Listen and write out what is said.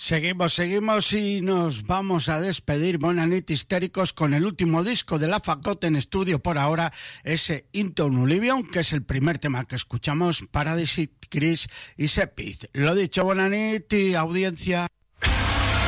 Seguimos y nos vamos a despedir, Bona nit histéricos, con el último disco de La Fagot en estudio por ahora, ese Into Oblivion, que es el primer tema que escuchamos, Paradise, Chris y Sepith. Lo dicho, bona nit y audiencia.